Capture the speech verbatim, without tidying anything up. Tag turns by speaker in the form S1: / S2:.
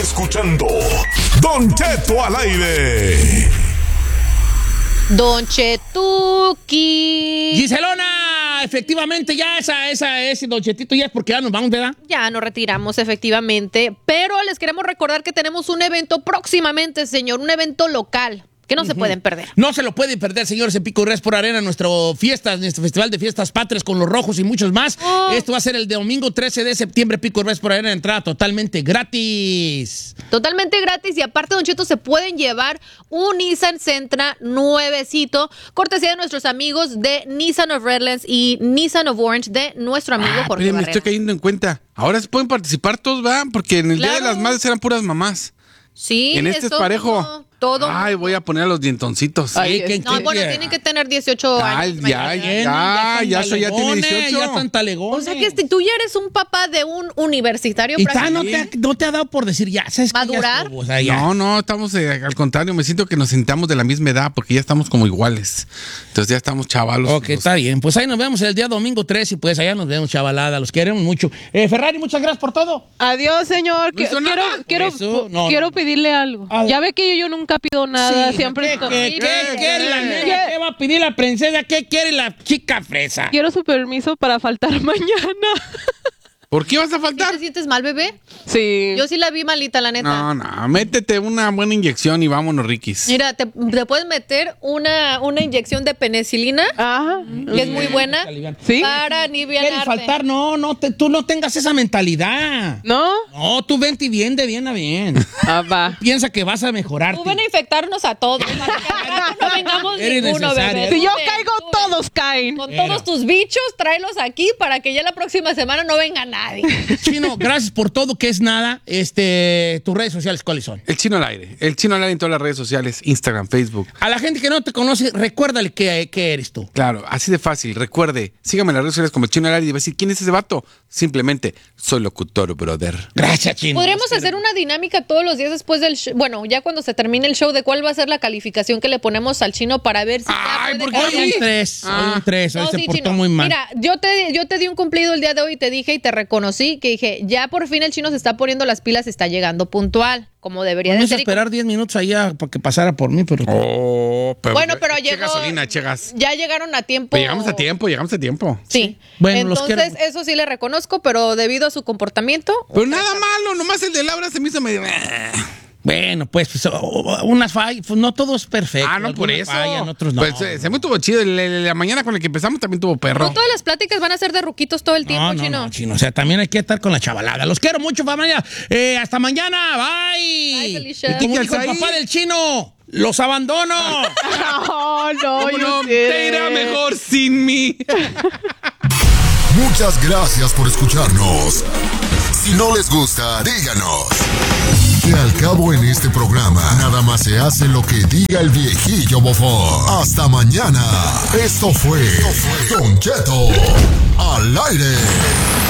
S1: Escuchando Don Cheto al aire.
S2: Don Chetuki.
S3: Giselona, efectivamente ya esa, esa, ese Don Chetito ya es porque ya nos vamos, ¿verdad?
S2: Ya nos retiramos, efectivamente. Pero les queremos recordar que tenemos un evento próximamente, señor. Un evento local que no uh-huh. se pueden perder.
S3: No se lo pueden perder, señores, en Pico y Resport Arena, nuestro fiestas, nuestro festival de fiestas patrias con los rojos y muchos más. Oh. Esto va a ser el domingo trece de septiembre, Pico y Resport Arena, entrada totalmente gratis.
S2: Totalmente gratis, y aparte, Don Cheto, se pueden llevar un Nissan Sentra nuevecito, cortesía de nuestros amigos de Nissan of Redlands y Nissan of Orange, de nuestro amigo
S4: ah,
S2: Jorge
S4: pero
S2: Barrera.
S4: Me estoy cayendo en cuenta. Ahora se pueden participar todos, ¿verdad? Porque en el claro. Día de las Madres eran puras mamás.
S2: Sí,
S4: en este es parejo.
S2: No, todo.
S4: Ay, voy a poner a los dientoncitos.
S2: Ay, ¿qué, no, qué, bueno, qué? Tienen que tener dieciocho
S4: Ay,
S2: años.
S4: Ya, ya, ya, ya, eso ya tiene dieciocho.
S3: Ya tan talegones.
S2: O sea que este, tú ya eres un papá de un universitario.
S3: Y ta, no, te, no te ha dado por decir ya, ¿sabes?
S2: ¿Madurar?
S3: O sea, ya.
S4: No, no, estamos, eh, al contrario, me siento que nos sentamos de la misma edad porque ya estamos como iguales. Entonces ya estamos chavalos.
S3: Ok, los... está bien. Pues ahí nos vemos el día domingo trece y pues allá nos vemos, chavalada. Los queremos mucho. Eh, Ferrari, muchas gracias por todo.
S5: Adiós, señor.
S4: ¿No
S5: quiero quiero,
S3: eso, no,
S5: quiero
S3: no.
S5: pedirle algo. Ah, ya ve que yo, yo nunca pido nada.
S3: Sí,
S5: siempre
S3: ¿Qué,
S5: estoy...
S3: qué, qué, qué, la nena? ¿Qué? ¿Qué va a pedir la princesa? ¿Qué quiere la chica fresa?
S5: Quiero su permiso para faltar mañana.
S4: ¿Por qué vas a faltar?
S2: ¿Sí te sientes mal, bebé?
S5: Sí.
S2: Yo sí la vi malita, la neta.
S4: No, no, métete una buena inyección y vámonos, Riquis.
S2: Mira, te, te puedes meter una, una inyección de penicilina,
S5: Ajá.
S2: que es muy buena,
S5: ¿sí?
S2: para aliviarte.
S3: ¿Quieres faltar? No, no, te, tú no tengas esa mentalidad.
S5: ¿No?
S3: No, tú vente bien, de bien a bien.
S5: Ah, va.
S3: Piensa que vas a mejorar.
S2: Tú ven a infectarnos a todos. Para que no vengamos
S3: Eres
S2: ninguno,
S3: necesaria.
S2: bebé.
S5: Si yo
S2: Tú
S5: caigo,
S2: ven,
S5: todos caen.
S2: Con
S3: Pero.
S2: todos tus bichos, tráelos aquí para que ya la próxima semana no venga nadie.
S3: Chino, gracias por todo, que es nada. Este, tus redes sociales, ¿cuáles son?
S4: El Chino al aire. El Chino al aire en todas las redes sociales, Instagram, Facebook.
S3: A la gente que no te conoce, recuérdale que, que eres tú.
S4: Claro, así de fácil. Recuerde, sígame en las redes sociales como el Chino al aire y va a decir, ¿quién es ese vato? Simplemente, soy locutor, brother.
S3: Gracias, Chino.
S2: Podríamos hacer una dinámica todos los días después del show. Bueno, ya cuando se termine el show, de cuál va a ser la calificación que le ponemos al Chino para ver si
S4: Ay,
S2: ya
S4: ¿por
S2: puede
S4: qué?
S3: Hoy
S2: cambiar.
S3: un tres,
S4: Ah.
S3: hoy un tres, hoy
S2: No,
S3: se
S2: sí,
S3: portó
S2: Chino.
S3: muy mal.
S2: Mira, yo te, yo te di un cumplido el día de hoy y te dije y te reconocí que dije, ya por fin el Chino se está poniendo las pilas, está llegando puntual, como debería
S3: Vamos
S2: de
S3: a
S2: ser.
S3: esperar diez minutos allá para que pasara por mí, pero...
S4: Oh, pero
S2: Bueno, pero
S4: eche
S2: llegó.
S4: gasolina, eche gas.
S2: Ya llegaron a tiempo.
S4: Pero llegamos a tiempo, llegamos a tiempo.
S2: Sí.
S3: Bueno, los
S2: entonces
S3: quiero.
S2: eso sí le reconozco, pero debido a su comportamiento.
S4: Pero nada malo, nomás el de Laura se me hizo medio...
S3: Bueno, pues, pues unas fallas, pues, no todo es perfecto.
S4: Ah, no, por
S3: Algunas
S4: eso.
S3: fallan, otros no.
S4: Pues eh, se me tuvo chido. El- el- La mañana con la que empezamos también tuvo perro.
S2: No todas las pláticas van a ser de ruquitos todo el tiempo,
S3: No, no,
S2: Chino.
S3: no, Chino. O sea, también hay que estar con la chavalada. Los quiero mucho, familia. Eh, hasta mañana. Bye.
S2: Bye, Felicia.
S3: Y como
S4: ¿Qué
S3: dijo el
S4: haces ahí?
S3: papá del Chino, los abandono.
S5: No, no,
S4: ¿Cómo
S5: yo
S4: no?
S5: quiero.
S4: Te irá mejor sin mí.
S1: Muchas gracias por escucharnos. Si no les gusta, díganos. Que al cabo en este programa, nada más se hace lo que diga el viejillo bofón. Hasta mañana. Esto fue Don Cheto al aire.